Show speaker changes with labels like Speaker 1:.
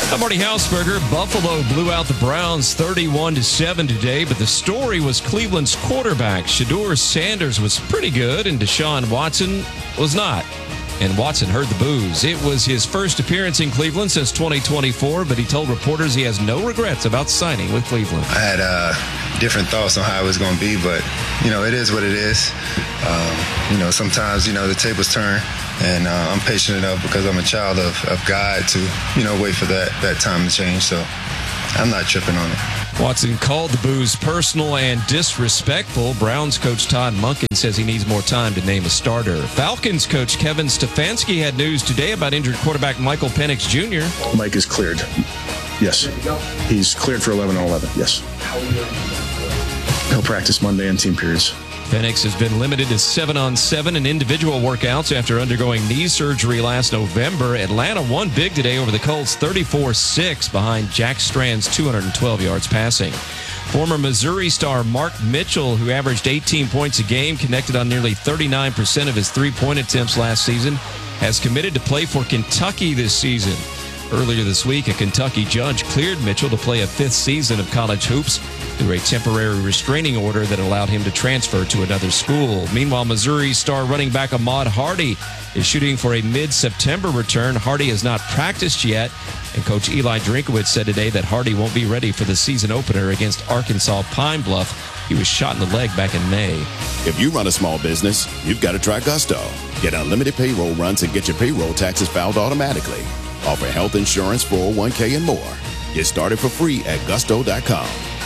Speaker 1: I'm Marty Hausberger. Buffalo blew out the Browns 31-7 today, but the story was Cleveland's quarterback. Shedeur Sanders was pretty good, and Deshaun Watson was not. And Watson heard the boos. It was his first appearance in Cleveland since 2024, but he told reporters he has no regrets about signing with Cleveland.
Speaker 2: I had different thoughts on how it was going to be, but, it is what it is. Sometimes, the tables turn, and I'm patient enough because I'm a child of God to, wait for that time to change. So I'm not tripping on it.
Speaker 1: Watson called the boos personal and disrespectful. Browns coach Todd Monken says he needs more time to name a starter. Falcons coach Kevin Stefanski had news today about injured quarterback Michael Penix Jr.
Speaker 3: Mike is cleared. Yes. He's cleared for 11-11. Yes. He'll practice Monday in team periods.
Speaker 1: Penix has been limited to 7-on-7 and individual workouts after undergoing knee surgery last November. Atlanta won big today over the Colts 34-6 behind Jack Strand's 212 yards passing. Former Missouri star Mark Mitchell, who averaged 18 points a game, connected on nearly 39% of his three-point attempts last season, has committed to play for Kentucky this season. Earlier this week, a Kentucky judge cleared Mitchell to play a fifth season of college hoops through a temporary restraining order that allowed him to transfer to another school. Meanwhile, Missouri star running back Ahmad Hardy is shooting for a mid-September return. Hardy has not practiced yet, and Coach Eli Drinkowitz said today that Hardy won't be ready for the season opener against Arkansas Pine Bluff. He was shot in the leg back in May.
Speaker 4: If you run a small business, you've got to try Gusto. Get unlimited payroll runs and get your payroll taxes filed automatically. Offer health insurance, 401k, and more. Get started for free at gusto.com.